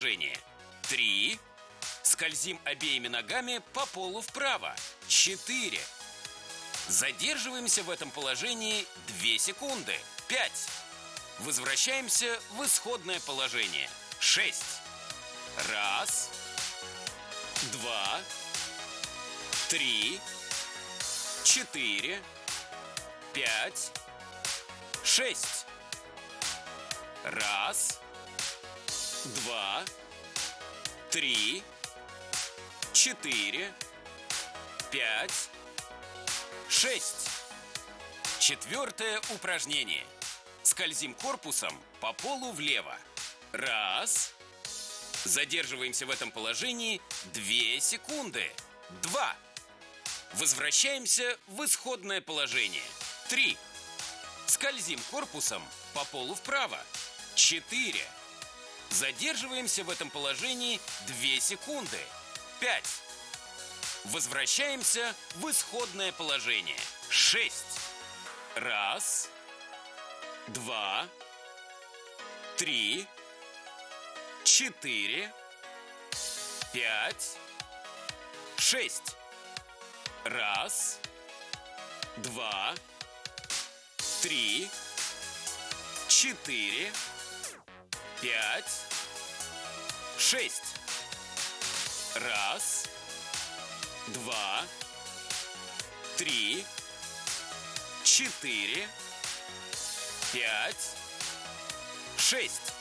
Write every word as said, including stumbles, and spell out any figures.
положение. Три. Скользим обеими ногами по полу вправо. Четыре. Задерживаемся в этом положении две секунды. Пять. Возвращаемся в исходное положение. Шесть. Раз. Два. Три. Четыре. Пять. Шесть. Раз. Два. Три. Четыре. Пять. Шесть. Четвертое упражнение. Скользим корпусом по полу влево. Раз. Задерживаемся в этом положении две секунды. Два. Возвращаемся в исходное положение. Три. Скользим корпусом по полу вправо. Четыре. Задерживаемся в этом положении две секунды. Пять. Возвращаемся в исходное положение. Шесть. Раз. Два. Три. Четыре. Пять. Шесть. Раз. Два. Три. Четыре. Пять. Шесть. Раз. Два. Три. Четыре. Пять. Шесть.